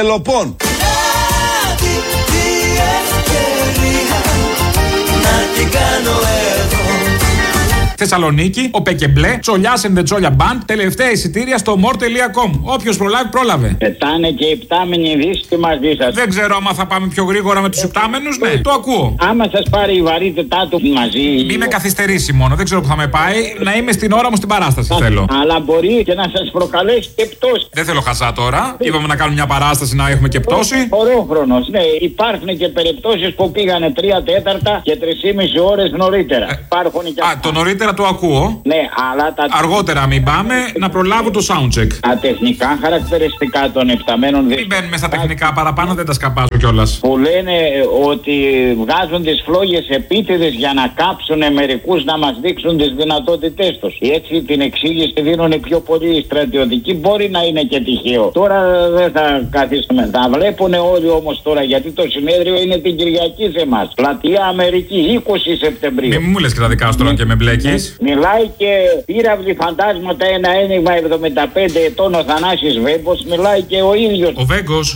Πελοπών. Θεσσαλονίκη, ο Πεκεμπλέ, Τσολιάς and the Τσόλια Band, τελευταία εισιτήρια στο more.com. Όποιος προλάβει, πρόλαβε. Πετάνε και οι πτάμενοι δύσκολοι μαζί σας. Δεν ξέρω άμα θα πάμε πιο γρήγορα με τους υπτάμενους, ναι, το ακούω. Άμα σας πάρει η βαρύτητά του μαζί. Μη με καθυστερήσει μόνο, δεν ξέρω που θα με πάει, να είμαι στην ώρα μου στην παράσταση θέλω. Αλλά μπορεί και να σας προκαλέσει και πτώση. Δεν θέλω χαζά τώρα. Είπαμε να κάνουμε μια παράσταση να έχουμε και πτώση. Ορόχρονος, ναι. Υπάρχουν και περιπτώσεις που πήγανε 3/4 και 3,5 ώρες νωρίτερα. Υπάρχουν και Α, το νωρίτερα το ακούω. Ναι, αλλά αργότερα μην πάμε να προλάβω το soundcheck. Τα τεχνικά χαρακτηριστικά των επταμένων Μην μπαίνουμε στα τεχνικά παραπάνω, δεν τα σκαπάζω κιόλας. Που λένε ότι βγάζουν τις φλόγες επίτηδες για να κάψουν μερικούς να μας δείξουν τις δυνατότητές τους. Έτσι την εξήγηση δίνουν πιο πολύ στρατιωτική. Μπορεί να είναι και τυχαίο. Τώρα δεν θα καθίσουμε. Τα βλέπουν όλοι όμως τώρα γιατί το συνέδριο είναι την Κυριακή σε εμάς. Πλατεία Αμερική, 20 Σεπτεμβρίου. Μην μου λες και τα δικά σου τώρα και με μπλέκεις. Μιλάει και πύραυλοι φαντάσματα, ένα ένιγμα 75 ετών ο Θανάσης Βέγκος, μιλάει και ο ίδιος. Ο Βέγκος.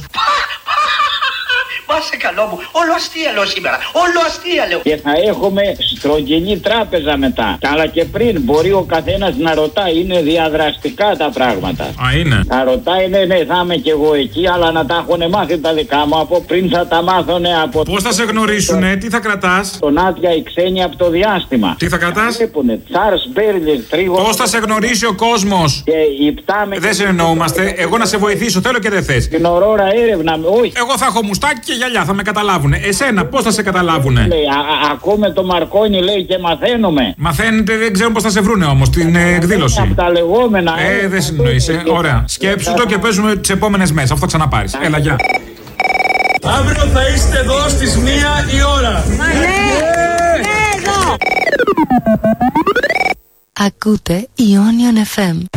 Πάσε καλό μου, όλο αστεία λέω σήμερα, όλο αστεία λέω. Και θα έχουμε στρογγυλή τράπεζα μετά. Αλλά και πριν μπορεί ο καθένας να ρωτάει, είναι διαδραστικά τα πράγματα. Α, είναι. Θα ρωτάει, ναι, θα είμαι κι εγώ εκεί, αλλά να τα έχουν μάθει τα δικά μου από πριν, θα τα μάθουνε από. Πώς θα σε γνωρίσουνε, τι θα κρατάς. Τον άδεια οι ξένοι από το διάστημα. Τι θα κρατάς. Τσάρλς Μπέρλιν, τρίγωνο. Πώς θα σε γνωρίσει ο κόσμος. Δεν συνεννοούμαστε. Εγώ να σε βοηθήσω, θέλω και δεν θες. Την ορόρα έρευνα, όχι. Εγώ θα έχω μουστάκι και γυαλιά, θα με καταλάβουνε. Εσένα, πώς θα σε καταλάβουνε. Ακούμε το Μαρκόνι λέει και μαθαίνουμε. Μαθαίνετε, δεν ξέρουν πώς θα σε βρούνε όμως την εκδήλωση. Από τα λεγόμενα. Δεν συνεννοείσαι. Ωραία. Σκέψου το και παίζουμε τις επόμενες μέρες. Αυτό θα ξαναπάρεις. Έλα, γεια. Αύριο θα είστε εδώ στις 1 η ώρα. Ακούτε Ionian FM.